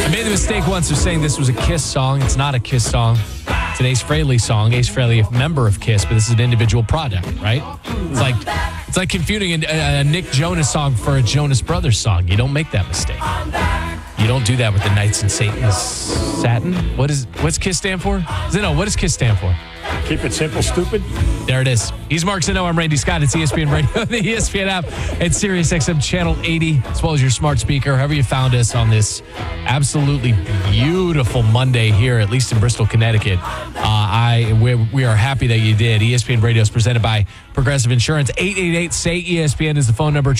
I made the mistake once of saying this was a Kiss song. It's not a Kiss song. It's an Ace Frehley song. Ace Frehley, a member of Kiss, but this is an individual project, right? It's like confusing a Nick Jonas song for a Jonas Brothers song. You don't make that mistake. You don't do that with the Knights and Satin. What's KISS stand for? Zeno, what does KISS stand for? Keep it simple, stupid. There it is. He's Mark Zeno. I'm Randy Scott. It's ESPN Radio, the ESPN app, and SiriusXM Channel 80, as well as your smart speaker. However you found us on this absolutely beautiful Monday here, at least in Bristol, Connecticut. We are happy that you did. ESPN Radio is presented by Progressive Insurance. 888-SAY-ESPN is the phone number,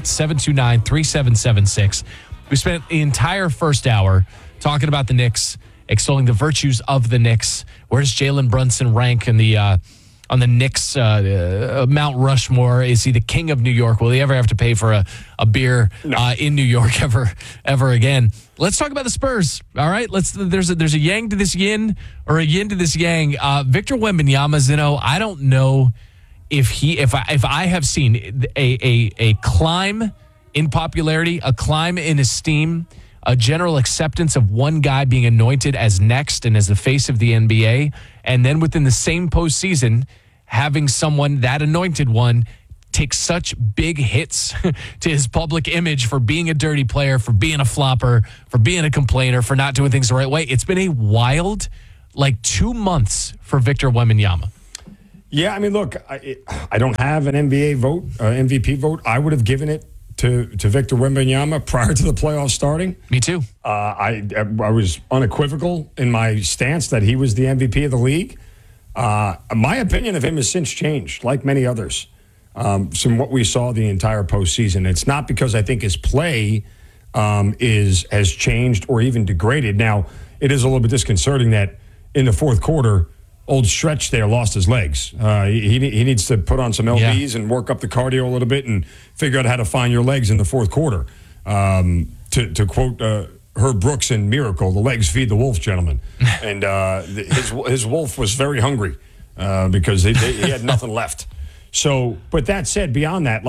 888-729-3776. We spent the entire first hour talking about the Knicks, extolling the virtues of the Knicks. Where does Jalen Brunson rank in the on the Knicks Mount Rushmore? Is he the king of New York? Will he ever have to pay for a beer in New York ever again? Let's talk about the Spurs. All right, there's a yang to this yin or a yin to this yang. Victor Wembanyama, Zeno, I don't know if I have seen a climb in popularity, a climb in esteem, a general acceptance of one guy being anointed as next and as the face of the NBA, and then within the same postseason, having someone, that anointed one, take such big hits to his public image for being a dirty player, for being a flopper, for being a complainer, for not doing things the right way. It's been a wild, 2 months for Victor Wembanyama. Yeah, I mean, look, I don't have an NBA vote, MVP vote. I would have given it to Victor Wembanyama prior to the playoffs starting. Me too. I was unequivocal in my stance that he was the MVP of the league. My opinion of him has since changed, like many others, from what we saw the entire postseason. It's not because I think his play has changed or even degraded. Now, it is a little bit disconcerting that in the fourth quarter, old Stretch there lost his legs. He needs to put on some LBs and work up the cardio a little bit and figure out how to find your legs in the fourth quarter. To quote Herb Brooks in Miracle, the legs feed the wolf, gentlemen. And his wolf was very hungry because he had nothing left. So, but that said, beyond that,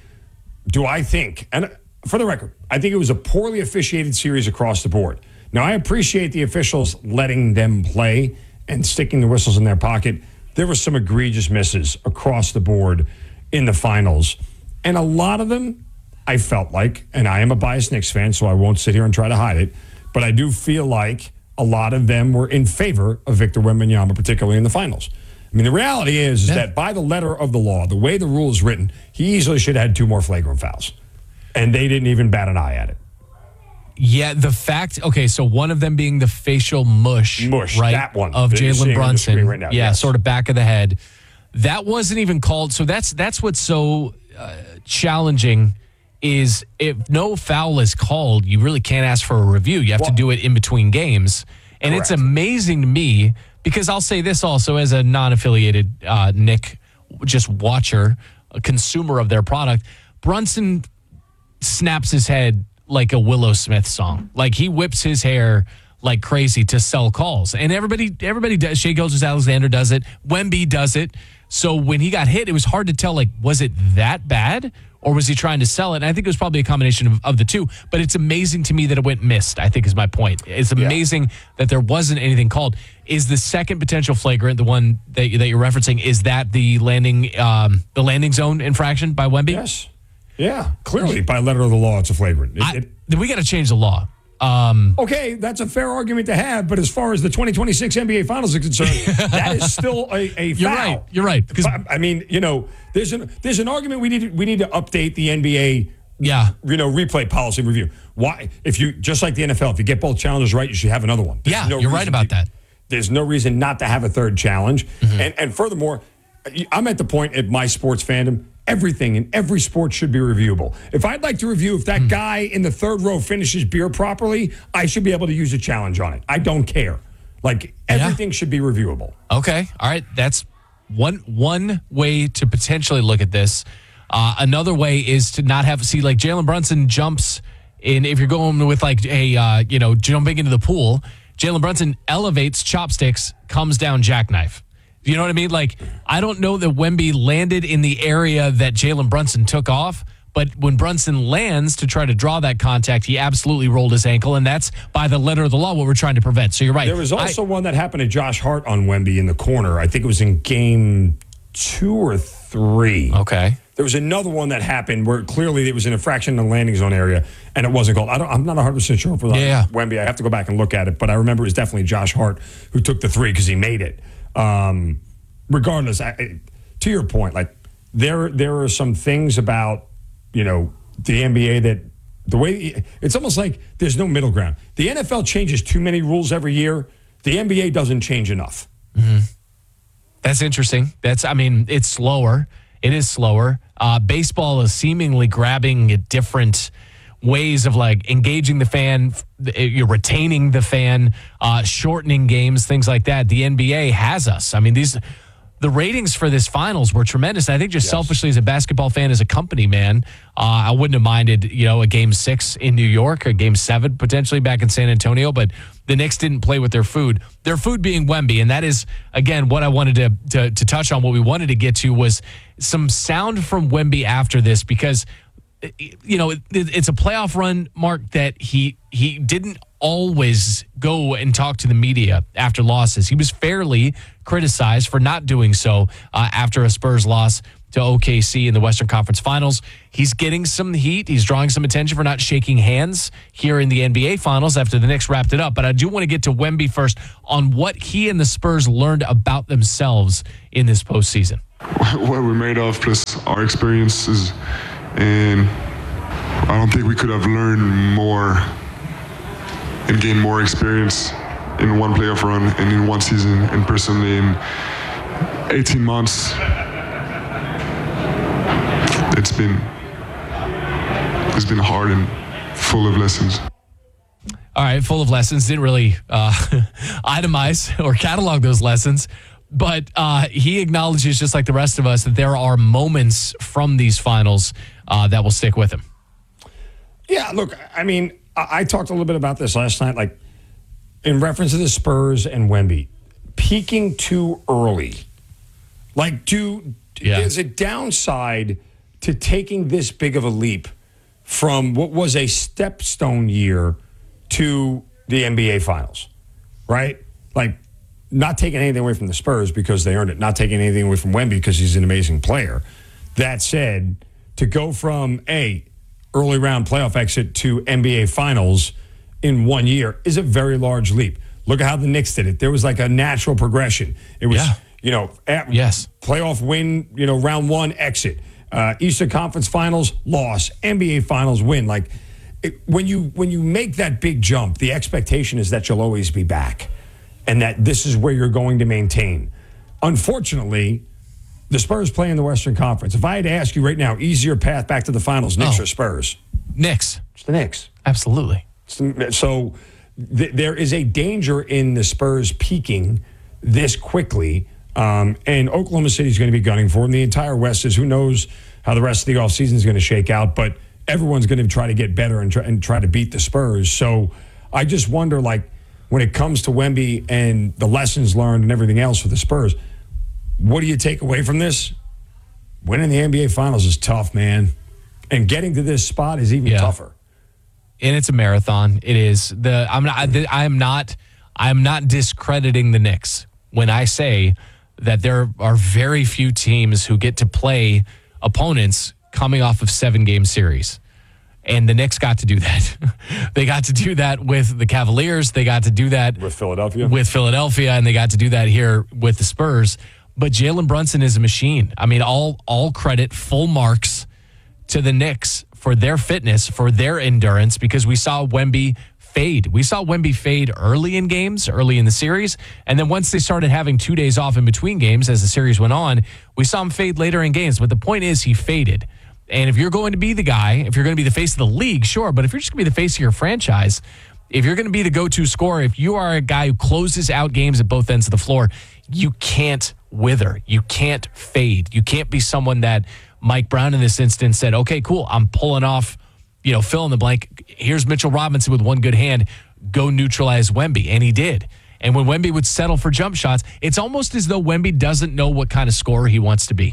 do I think, and for the record, I think it was a poorly officiated series across the board. Now, I appreciate the officials letting them play and sticking the whistles in their pocket. There were some egregious misses across the board in the finals. And a lot of them, I felt like, and I am a biased Knicks fan, so I won't sit here and try to hide it, but I do feel like a lot of them were in favor of Victor Wembanyama, particularly in the finals. I mean, the reality is that by the letter of the law, the way the rule is written, he easily should have had 2 more flagrant fouls. And they didn't even bat an eye at it. Yeah, the fact, okay, so one of them being the facial mush right, that one of Jalen Brunson, right now. Yes. Sort of back of the head. That wasn't even called, so that's what's so challenging is if no foul is called, you really can't ask for a review. You have to do it in between games. And It's amazing to me, because I'll say this also as a non-affiliated Knick, just watcher, a consumer of their product, Brunson snaps his head like a Willow Smith song. Like he whips his hair like crazy to sell calls. And everybody does. Shai Gilgeous-Alexander does it. Wemby does it. So when he got hit, it was hard to tell, was it that bad? Or was he trying to sell it? And I think it was probably a combination of the two. But it's amazing to me that it went missed, I think is my point. It's amazing that there wasn't anything called. Is the second potential flagrant, the one that you're referencing, is that the landing zone infraction by Wemby? Yes. Yeah, clearly, by letter of the law, it's a flagrant. We got to change the law. Okay, that's a fair argument to have, but as far as the 2026 NBA Finals are concerned, that is still a foul. You're right. Because I mean, there's an argument we need to update the NBA. Replay policy review. Why? If you just like the NFL, if you get both challenges right, you should have another one. You're right about that. There's no reason not to have a third challenge. Mm-hmm. And furthermore, I'm at the point at my sports fandom. Everything in every sport should be reviewable. If I'd like to review if that guy in the third row finishes beer properly, I should be able to use a challenge on it. I don't care. Everything should be reviewable. Okay. All right. That's one way to potentially look at this. Another way is to not have, Jalen Brunson jumps in, if you're going with jumping into the pool, Jalen Brunson elevates chopsticks, comes down jackknife. You know what I mean? I don't know that Wemby landed in the area that Jalen Brunson took off, But when Brunson lands to try to draw that contact, he absolutely rolled his ankle, and that's by the letter of the law what we're trying to prevent. So you're right. There was also one that happened to Josh Hart on Wemby in the corner. I think it was in game 2 or 3. Okay. There was another one that happened where clearly it was in a fraction of the landing zone area, and it wasn't called. I'm not 100% sure if it was Wemby. I have to go back and look at it, but I remember it was definitely Josh Hart who took the 3 because he made it. Regardless, to your point, like there are some things about the NBA that the way it's almost like there's no middle ground. The NFL changes too many rules every year. The NBA doesn't change enough. Mm-hmm. That's interesting. It's slower. It is slower. Baseball is seemingly grabbing at different ways of like engaging the fan, you're retaining the fan, shortening games, things like that. The NBA has us. The ratings for this finals were tremendous. I think just selfishly as a basketball fan, as a company man, I wouldn't have minded, a game 6 in New York, a game 7 potentially back in San Antonio, but the Knicks didn't play with their food being Wemby. And that is, again, what I wanted to touch on. What we wanted to get to was some sound from Wemby after this, because, it's a playoff run, Mark, that he didn't always go and talk to the media after losses. He was fairly criticized for not doing so after a Spurs loss to OKC in the Western Conference Finals. He's getting some heat. He's drawing some attention for not shaking hands here in the NBA Finals after the Knicks wrapped it up. But I do want to get to Wemby first on what he and the Spurs learned about themselves in this postseason. What we're made of, plus our experiences, and I don't think we could have learned more and gained more experience in one playoff run and in one season, and personally in 18 months. It's been hard and full of lessons. All right, full of lessons. Didn't really itemize or catalog those lessons, but he acknowledges, just like the rest of us, that there are moments from these finals that will stick with him. Yeah, look, I talked a little bit about this last night, like in reference to the Spurs and Wemby. Peaking too early. There's a downside to taking this big of a leap from what was a stepstone year to the NBA Finals, right? Like, not taking anything away from the Spurs because they earned it, not taking anything away from Wemby because he's an amazing player. That said, to go from early round playoff exit to NBA Finals in 1 year is a very large leap. Look at how the Knicks did it. There was like a natural progression. It was, playoff win, round 1 exit. Eastern Conference Finals, loss. NBA Finals, win. When you make that big jump, the expectation is that you'll always be back and that this is where you're going to maintain. Unfortunately, the Spurs play in the Western Conference. If I had to ask you right now, easier path back to the finals, Knicks or Spurs? Knicks. It's the Knicks. Absolutely. So there is a danger in the Spurs peaking this quickly. And Oklahoma City is going to be gunning for him. The entire West is, who knows how the rest of the offseason is going to shake out, but everyone's going to try to get better and try to beat the Spurs. So I just wonder, when it comes to Wemby and the lessons learned and everything else for the Spurs, what do you take away from this? Winning the NBA Finals is tough, man. And getting to this spot is even tougher. And it's a marathon. It is. I'm not discrediting the Knicks when I say that there are very few teams who get to play opponents coming off of 7-game series. And the Knicks got to do that. They got to do that with the Cavaliers. They got to do that with Philadelphia. And they got to do that here with the Spurs. But Jalen Brunson is a machine. All credit, full marks to the Knicks for their fitness, for their endurance, because we saw Wemby fade. We saw Wemby fade early in games, early in the series. And then once they started having 2 days off in between games as the series went on, we saw him fade later in games. But the point is, he faded. And if you're going to be the guy, if you're going to be the face of the league, sure. But if you're just going to be the face of your franchise, if you're going to be the go-to scorer, if you are a guy who closes out games at both ends of the floor, you can't wither. You can't fade. You can't be someone that Mike Brown in this instance said, okay, cool, I'm pulling off, fill in the blank. Here's Mitchell Robinson with one good hand. Go neutralize Wemby. And he did. And when Wemby would settle for jump shots, it's almost as though Wemby doesn't know what kind of scorer he wants to be.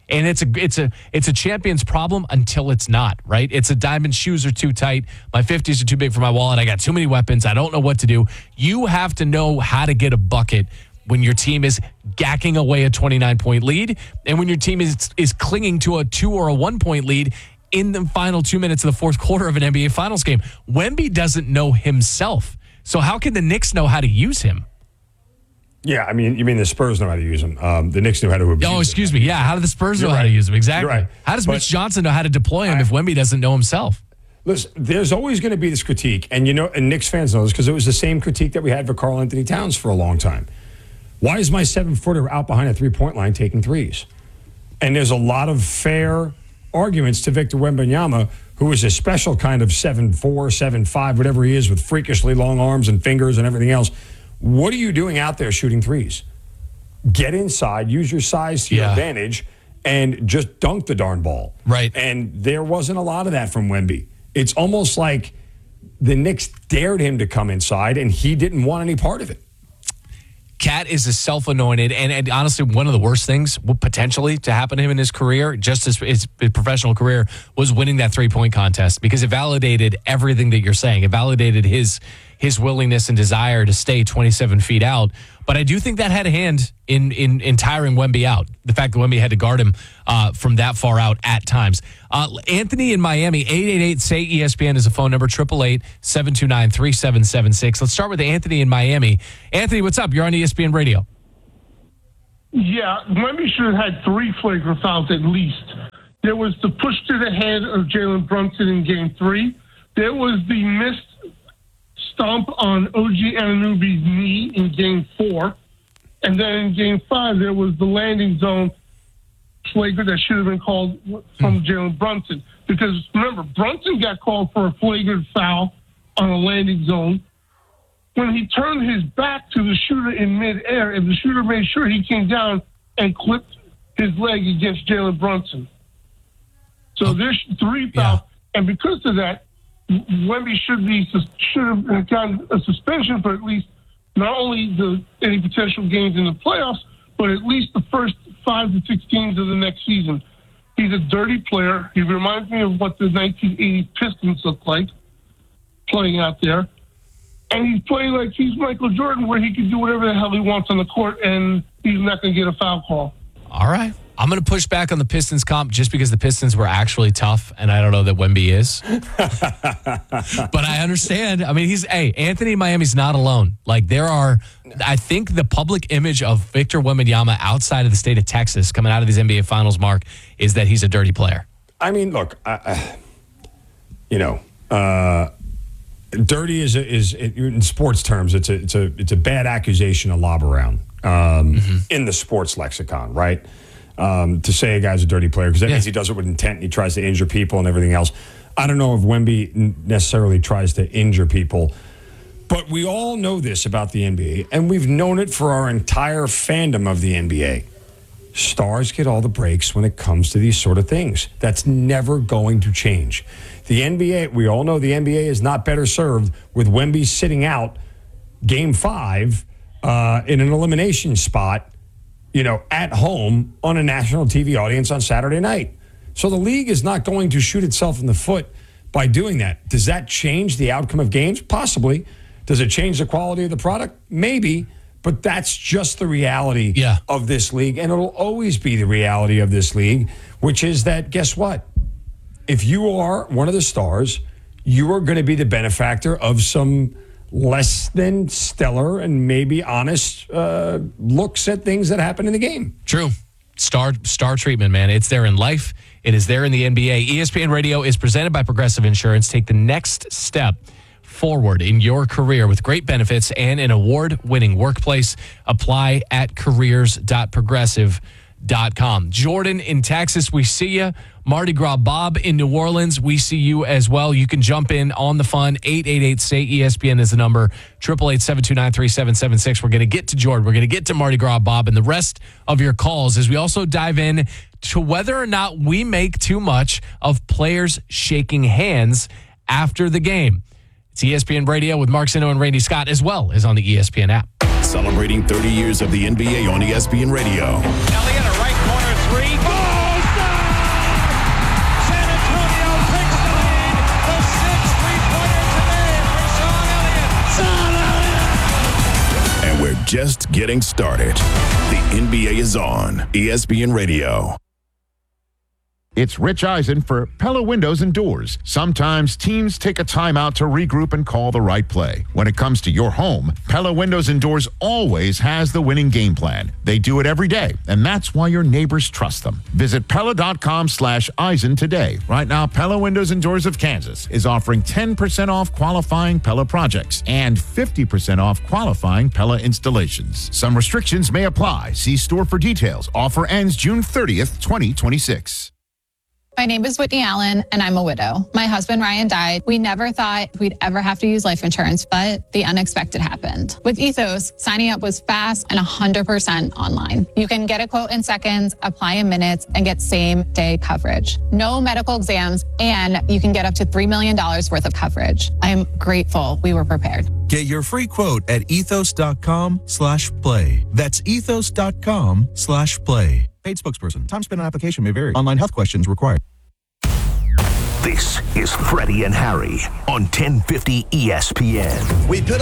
And it's a champion's problem until it's not, right? It's a diamond shoes are too tight. My 50s are too big for my wallet. I got too many weapons. I don't know what to do. You have to know how to get a bucket when your team is gacking away a 29-point lead and when your team is clinging to a 2 or a 1-point lead in the final 2 minutes of the fourth quarter of an NBA Finals game. Wemby doesn't know himself. So how can the Knicks know how to use him? Yeah, I mean, you mean the Spurs know how to use him. The Knicks know how to abuse him. Oh, excuse me. Yeah, how do the Spurs know You're how right. to use him? Exactly. You're right. How does Mitch Johnson know how to deploy him if Wemby doesn't know himself? Listen, there's always going to be this critique, and and Knicks fans know this because it was the same critique that we had for Karl Anthony Towns for a long time. Why is my 7-footer out behind a three-point line taking threes? And there's a lot of fair arguments to Victor Wembanyama, who is a special kind of 7'4", 7'5", whatever he is, with freakishly long arms and fingers and everything else. What are you doing out there shooting threes? Get inside, use your size to your advantage, and just dunk the darn ball. Right. And there wasn't a lot of that from Wemby. It's almost like the Knicks dared him to come inside, and he didn't want any part of it. Cat is a self-anointed and honestly one of the worst things potentially to happen to him in his career, just as his professional career, was winning that three-point contest because it validated everything that you're saying. It validated his willingness and desire to stay 27 feet out. But I do think that had a hand in tiring Wemby out. The fact that Wemby had to guard him from that far out at times. Anthony in Miami, 888-SAY-ESPN is a phone number, 888-729-3776. Let's start with Anthony in Miami. Anthony, what's up? You're on ESPN Radio. Yeah, Wemby should have had 3 flagrant fouls at least. There was the push to the head of Jalen Brunson in Game 3. There was the missed stomp on OG Anunoby's knee in Game 4. And then in Game 5, there was the landing zone flagrant that should have been called from Jalen Brunson. Because, remember, Brunson got called for a flagrant foul on a landing zone. When he turned his back to the shooter in midair, and the shooter made sure he came down and clipped his leg against Jalen Brunson. So there's 3 fouls. And because of that, Wemby should have gotten a suspension for at least not only any potential games in the playoffs, but at least the first 5 to 6 games of the next season. He's a dirty player. He reminds me of what the 1980 Pistons looked like playing out there. And he's playing like he's Michael Jordan, where he can do whatever the hell he wants on the court, and he's not going to get a foul call. All right. I'm going to push back on the Pistons comp just because the Pistons were actually tough, and I don't know that Wemby is. But I understand. I mean, Anthony in Miami's not alone. Like, I think the public image of Victor Wembanyama outside of the state of Texas coming out of these NBA Finals, Mark, is that he's a dirty player. I mean, look, dirty is in sports terms, it's a bad accusation to lob around in the sports lexicon, right? To say a guy's a dirty player, because that means he does it with intent and he tries to injure people and everything else. I don't know if Wemby necessarily tries to injure people, but we all know this about the NBA, and we've known it for our entire fandom of the NBA. Stars get all the breaks when it comes to these sort of things. That's never going to change. The NBA, we all know the NBA is not better served with Wemby sitting out Game 5 in an elimination spot, at home on a national TV audience on Saturday night. So the league is not going to shoot itself in the foot by doing that. Does that change the outcome of games? Possibly. Does it change the quality of the product? Maybe. But that's just the reality of this league, and it'll always be the reality of this league, which is that, guess what? If you are one of the stars, you are going to be the benefactor of some less than stellar and maybe honest looks at things that happen in the game. True. Star treatment, man. It's there in life. It is there in the NBA. ESPN Radio is presented by Progressive Insurance. Take the next step forward in your career with great benefits and an award-winning workplace. Apply at careers.progressive.com. Jordan in Texas, we see you. Mardi Gras Bob in New Orleans, we see you as well. You can jump in on the fun. 888-SAY-ESPN is the number. 888-729-3776. We're going to get to Jordan. We're going to get to Mardi Gras Bob and the rest of your calls as we also dive in to whether or not we make too much of players shaking hands after the game. It's ESPN Radio with Mark Zinno and Randy Scott, as well as on the ESPN app. Celebrating 30 years of the NBA on ESPN Radio. Elliott, a right corner 3. Oh, just getting started. The NBA is on ESPN Radio. It's Rich Eisen for Pella Windows and Doors. Sometimes teams take a timeout to regroup and call the right play. When it comes to your home, Pella Windows and Doors always has the winning game plan. They do it every day, and that's why your neighbors trust them. Visit Pella.com/Eisen today. Right now, Pella Windows and Doors of Kansas is offering 10% off qualifying Pella projects and 50% off qualifying Pella installations. Some restrictions may apply. See store for details. Offer ends June 30th, 2026. My name is Whitney Allen, and I'm a widow. My husband, Ryan, died. We never thought we'd ever have to use life insurance, but the unexpected happened. With Ethos, signing up was fast and 100% online. You can get a quote in seconds, apply in minutes, and get same-day coverage. No medical exams, and you can get up to $3 million worth of coverage. I'm grateful we were prepared. Get your free quote at ethos.com/play. That's ethos.com/play. Paid spokesperson. Time spent on application may vary. Online health questions required. This is Freddie and Harry on 1050 ESPN. We put